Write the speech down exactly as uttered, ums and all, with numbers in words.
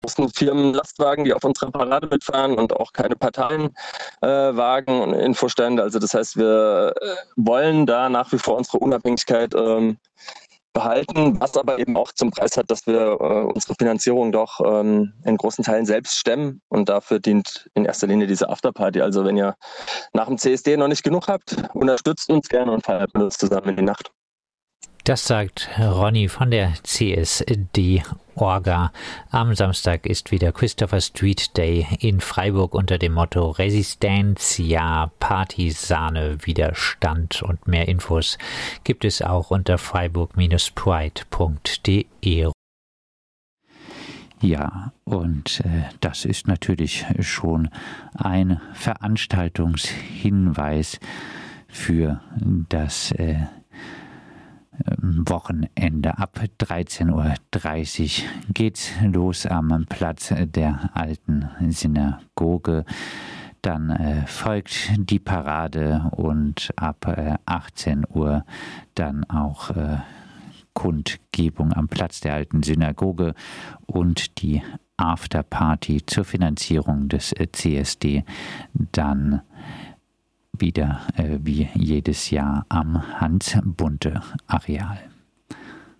großen Firmenlastwagen, die auf unserer Parade mitfahren und auch keine Parteienwagen äh, Wagen und Infostände. Also das heißt, wir äh, wollen da nach wie vor unsere Unabhängigkeit ähm, behalten, was aber eben auch zum Preis hat, dass wir äh, unsere Finanzierung doch ähm, in großen Teilen selbst stemmen, und dafür dient in erster Linie diese Afterparty. Also wenn ihr nach dem C S D noch nicht genug habt, unterstützt uns gerne und feiert mit uns zusammen in die Nacht. Das sagt Ronny von der C S D-Orga. Am Samstag ist wieder Christopher Street Day in Freiburg unter dem Motto Resistencia, Partisane, Widerstand. Und mehr Infos gibt es auch unter freiburg Pride punkt de. Ja, und äh, das ist natürlich schon ein Veranstaltungshinweis für das äh, Wochenende. Ab dreizehn Uhr dreißig geht's los am Platz der alten Synagoge. Dann äh, folgt die Parade und ab äh, achtzehn Uhr dann auch äh, Kundgebung am Platz der alten Synagoge und die Afterparty zur Finanzierung des äh, C S D dann wieder äh, wie jedes Jahr am Hans-Bunte-Areal.